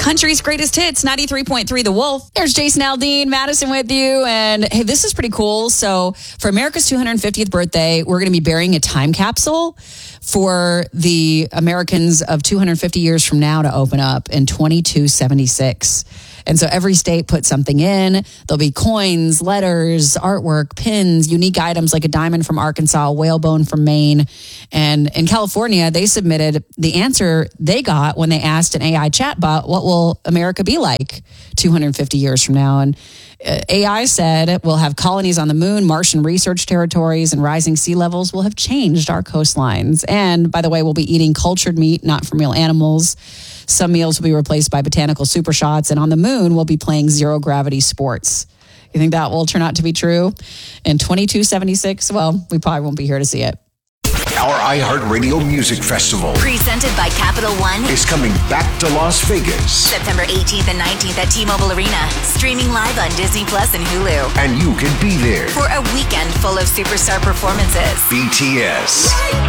country's greatest hits, 93.3 The Wolf. There's Jason Aldean, Madison with you. And hey, this is pretty cool. So for America's 250th birthday, we're going to be burying a time capsule for the Americans of 250 years from now to open up in 2276. And so every state put something in. There'll be coins, letters, artwork, pins, unique items like a diamond from Arkansas, a whalebone from Maine. And in California, they submitted the answer they got when they asked an AI chatbot, what will America be like 250 years from now? And AI said we'll have colonies on the moon, Martian research territories, and rising sea levels will have changed our coastlines. And by the way, we'll be eating cultured meat, not from real animals. Some meals will be replaced by botanical super shots. And on the moon, we'll be playing zero gravity sports. You think that will turn out to be true? In 2276, well, we probably won't be here to see it. Our iHeartRadio Music Festival, presented by Capital One, is coming back to Las Vegas. September 18th and 19th at T-Mobile Arena. Streaming live on Disney Plus and Hulu. And you can be there for a weekend full of superstar performances. BTS,